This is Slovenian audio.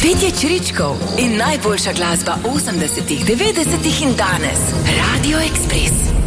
Petje čričkov in najboljša glasba 80., 90. in danes. Radio Express.